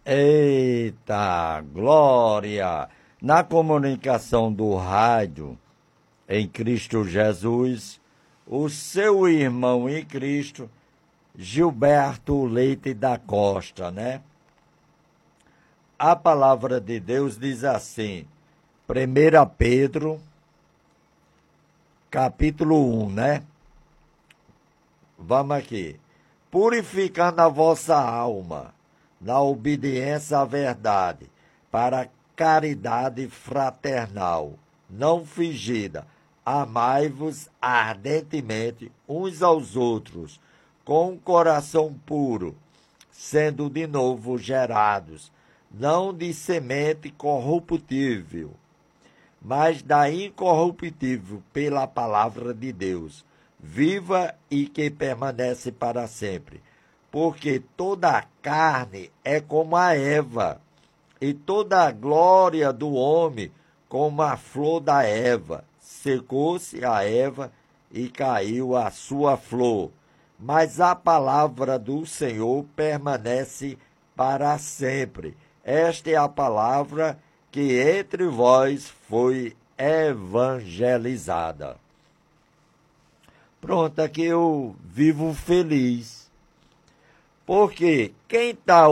Eita, glória! Na comunicação do rádio, em Cristo Jesus, o seu irmão em Cristo, Gilberto Leite da Costa, né? A palavra de Deus diz assim, 1 Pedro, capítulo 1, né? Vamos aqui. Purificando a vossa alma na obediência à verdade, para a caridade fraternal, não fingida. Amai-vos ardentemente uns aos outros, com um coração puro, sendo de novo gerados, não de semente corruptível, mas da incorruptível pela palavra de Deus, viva e que permanece para sempre. Porque toda a carne é como a erva, e toda a glória do homem como a flor da erva. Secou-se a erva e caiu a sua flor, mas a palavra do Senhor permanece para sempre. Esta é a palavra que entre vós foi evangelizada. Pronto, aqui eu vivo feliz. Porque quem está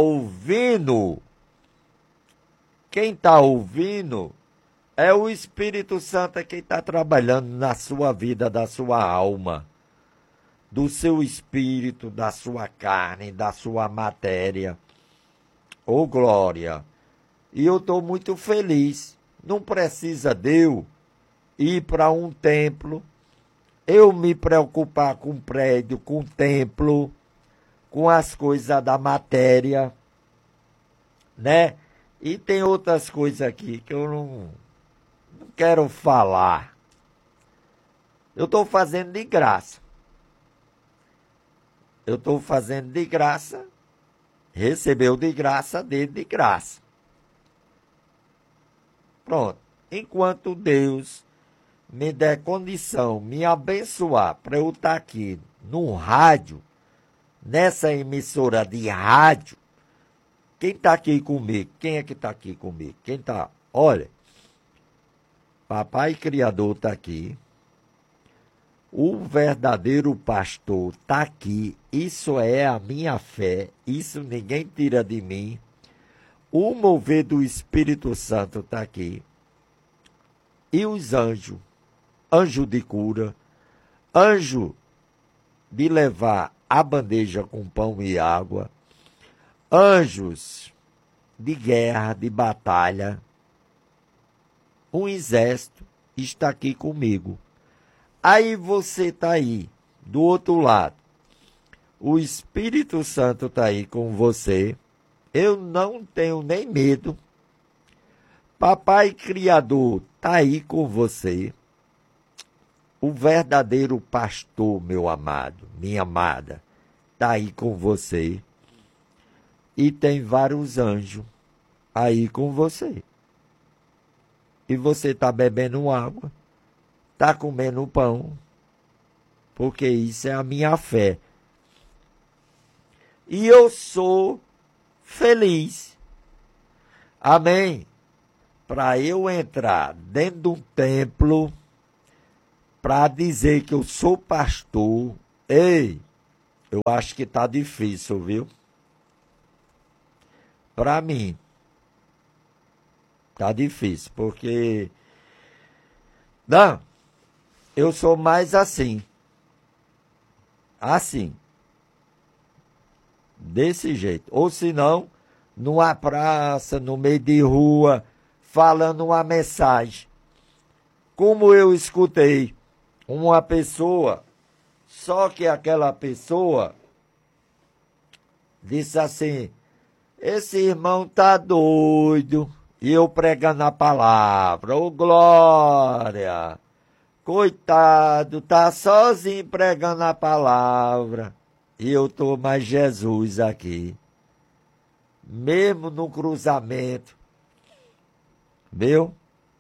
ouvindo é o Espírito Santo que está trabalhando na sua vida, da sua alma, do seu espírito, da sua carne, da sua matéria. Ô glória! E eu estou muito feliz. Não precisa de eu ir para um templo, eu me preocupar com prédio, com templo, com as coisas da matéria, né? E tem outras coisas aqui que eu não quero falar. Eu estou fazendo de graça. Eu estou fazendo de graça, recebeu de graça, dele de graça. Pronto. Enquanto Deus me der condição, me abençoar para eu estar aqui no rádio, nessa emissora de rádio, quem está aqui comigo? Quem é que está aqui comigo? Quem está? Olha, Papai Criador está aqui, o verdadeiro pastor está aqui, isso é a minha fé, isso ninguém tira de mim, o mover do Espírito Santo está aqui, e os anjos, anjo de cura, anjo de levar a bandeja com pão e água, anjos de guerra, de batalha, um exército está aqui comigo. Aí você está aí, do outro lado, o Espírito Santo está aí com você, eu não tenho nem medo, Papai Criador está aí com você, o verdadeiro pastor, meu amado, minha amada, está aí com você. E tem vários anjos aí com você. E você está bebendo água, está comendo pão, porque isso é a minha fé. E eu sou feliz. Amém? Para eu entrar dentro de um templo, para dizer que eu sou pastor, ei, eu acho que está difícil, viu? Para mim, tá difícil, porque não, eu sou mais assim, desse jeito. Ou se não, numa praça, no meio de rua, falando uma mensagem. Como eu escutei uma pessoa, só que aquela pessoa disse assim, esse irmão tá doido. E eu pregando a palavra. Ô, glória! Coitado, tá sozinho pregando a palavra. E eu tô mais Jesus aqui. Mesmo no cruzamento. Viu?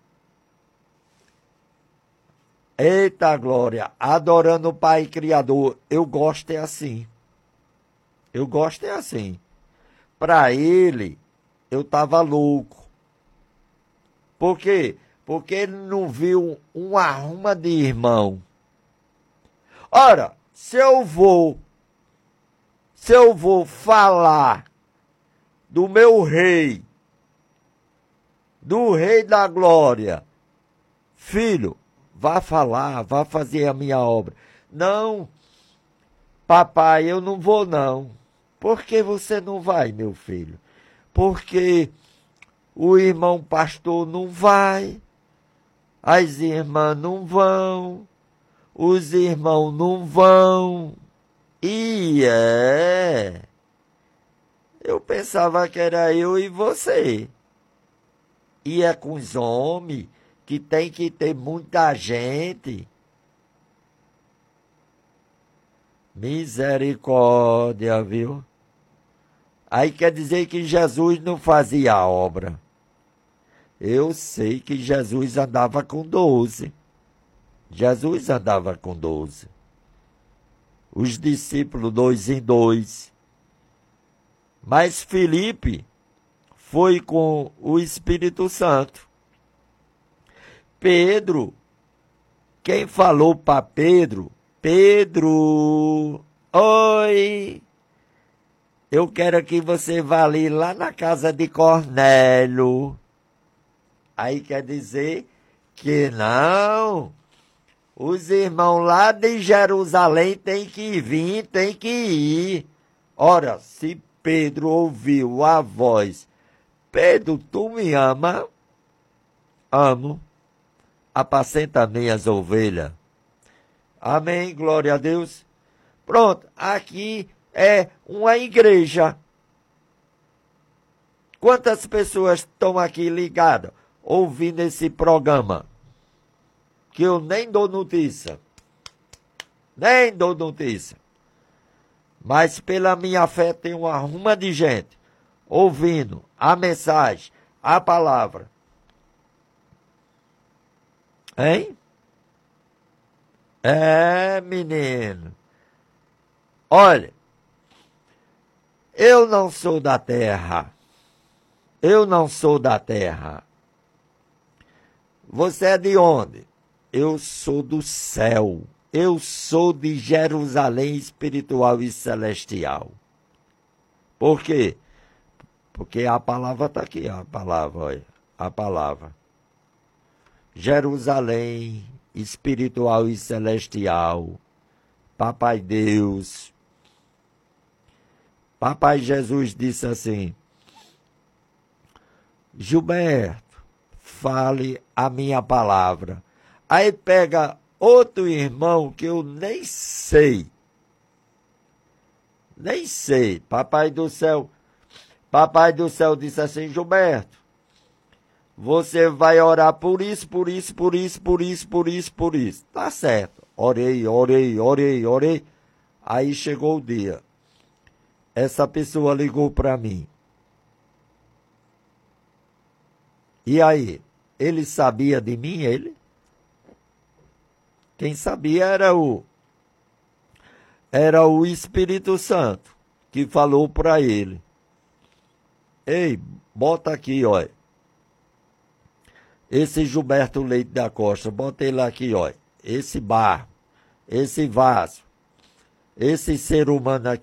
Eita glória! Adorando o Pai Criador. Eu gosto é assim. Eu gosto é assim. Para ele, eu estava louco. Por quê? Porque ele não viu uma arruma de irmão. Ora, se eu vou falar do meu rei, do rei da glória, filho, vá falar, vá fazer a minha obra. Não, papai, eu não vou não. Por que você não vai, meu filho? Porque o irmão pastor não vai, as irmãs não vão, os irmãos não vão. E eu pensava que era eu e você. E é com os homens que tem que ter muita gente. Misericórdia, viu? Aí quer dizer que Jesus não fazia a obra. Eu sei que Jesus andava com 12. Jesus andava com 12. Os discípulos 2 em 2. Mas Filipe foi com o Espírito Santo. Pedro, quem falou para Pedro? Pedro, oi, eu quero que você vá ali lá na casa de Cornélio. Aí quer dizer que não, os irmãos lá de Jerusalém têm que vir, têm que ir. Ora, se Pedro ouviu a voz, Pedro, tu me ama? Amo. Apacenta minhas ovelhas. Amém, glória a Deus. Pronto, aqui é uma igreja. Quantas pessoas estão aqui ligadas, ouvindo esse programa? Que eu nem dou notícia. Nem dou notícia. Mas pela minha fé tem uma ruma de gente ouvindo a mensagem, a palavra. Hein? Menino. Olha, eu não sou da terra. Eu não sou da terra. Você é de onde? Eu sou do céu. Eu sou de Jerusalém espiritual e celestial. Por quê? Porque a palavra está aqui, a palavra, olha. A palavra. Jerusalém espiritual e celestial. Papai Deus. Papai Jesus disse assim: Gilberto, fale a minha palavra. Aí pega outro irmão que eu nem sei. Nem sei. Papai do céu disse assim: Gilberto, você vai orar por isso, por isso, por isso, por isso, por isso, por isso. Tá certo. Orei. Aí chegou o dia. Essa pessoa ligou para mim. E aí? Ele sabia de mim, ele? Quem sabia era o Espírito Santo que falou para ele. Ei, bota aqui, olha. Esse Gilberto Leite da Costa, bota ele aqui, olha. Esse barro, esse vaso, esse ser humano aqui.